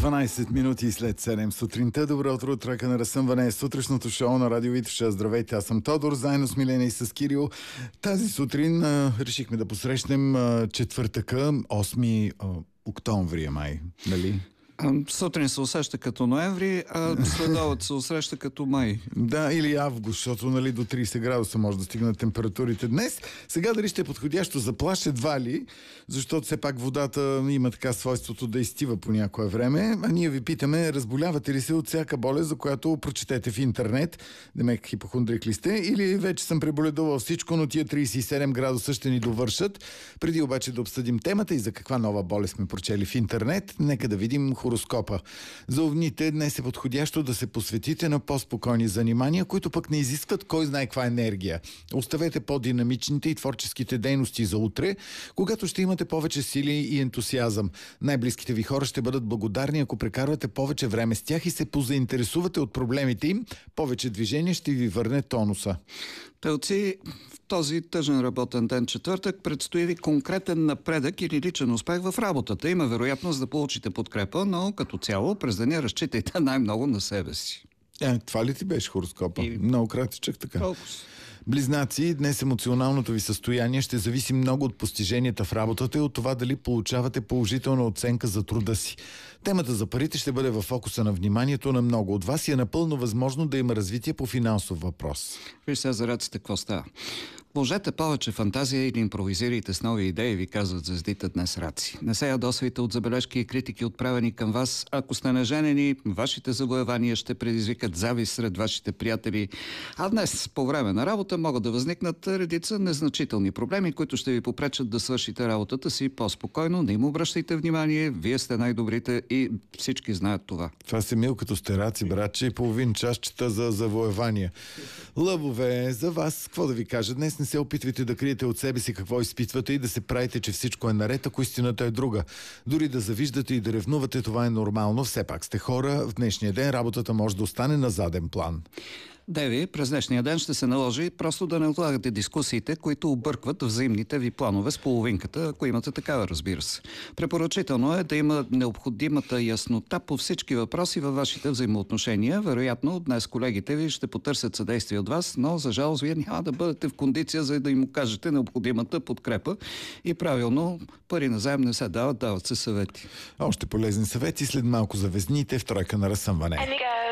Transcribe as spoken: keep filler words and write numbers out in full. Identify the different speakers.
Speaker 1: дванайсет минути след седем сутринта. Добро утро, тройка на разсъмване е сутрешното шоу на Радио Витоша. Здравейте, аз съм Тодор, заедно с Милена и с Кирил. Тази сутрин а, решихме да посрещнем а, четвъртъка, осми а, октомври, май, нали?
Speaker 2: Сутрин се усеща като ноември, а следобед се усеща като май.
Speaker 1: Да, или август, защото нали, до трийсет градуса може да стигнат температурите днес. Сега дали ще е подходящо за плаж, едва ли, защото все пак водата има така свойството да изтива по някое време. А ние ви питаме, разболявате ли се от всяка болест, за която прочетете в интернет, демек хипохондрик ли сте, или вече съм преболедувал всичко, но тия трийсет и седем градуса ще ни довършат. Преди обаче да обсъдим темата и за каква нова болест сме прочели в интернет, нека да видим хороскопа. За овните днес е подходящо да се посветите на по-спокойни занимания, които пък не изискват кой знае каква енергия. Оставете по-динамичните и творческите дейности за утре, когато ще имате повече сили и ентусиазъм. Най-близките ви хора ще бъдат благодарни, ако прекарвате повече време с тях и се позаинтересувате от проблемите им. Повече движение ще ви върне тонуса.
Speaker 2: Телци, в този тъжен работен ден четвъртък предстои ви конкретен напредък или личен успех в работата. Има вероятност да получите подкрепа, но като цяло през деня разчитайте най-много на себе си.
Speaker 1: Е, това ли ти беше хороскопа? И... Много кратичък така.
Speaker 2: Толкова.
Speaker 1: Близнаци, днес емоционалното ви състояние ще зависи много от постиженията в работата и от това дали получавате положителна оценка за труда си. Темата за парите ще бъде в фокуса на вниманието на много от вас и е напълно възможно да има развитие по финансов въпрос.
Speaker 2: Виж сега за раците какво става. Вложете повече фантазия или импровизирайте с нови идеи, ви казват звездите днес раци. Не се ядосвайте от забележки и критики, отправени към вас. Ако сте неженени, вашите завоевания ще предизвикат завист сред вашите приятели. А днес, по време на работа, могат да възникнат редица незначителни проблеми, които ще ви попречат да свършите работата си по-спокойно. Не им обръщайте внимание, вие сте най-добрите и всички знаят това.
Speaker 1: Това си мил като сте раци, братче, и половин чашчета за завоевания. Лъвове, за вас, какво да ви кажа? Днес не се опитвайте да криете от себе си какво изпитвате и да се правите, че всичко е наред, ако истината е друга. Дори да завиждате и да ревнувате, това е нормално. Все пак сте хора. В днешния ден работата може да остане на заден план.
Speaker 2: Деви, през днешния ден ще се наложи просто да не отлагате дискусиите, които объркват взаимните ви планове с половинката, ако имате такава, разбира се. Препоръчително е да има необходимата яснота по всички въпроси във вашите взаимоотношения. Вероятно, днес колегите ви ще потърсят съдействие от вас, но за жалост вие няма да бъдете в кондиция, за да им окажете необходимата подкрепа. И правилно, пари назаем не се дават, дават се съвети.
Speaker 1: Още полезни съвети след малко за везните в тройка на разсъмване.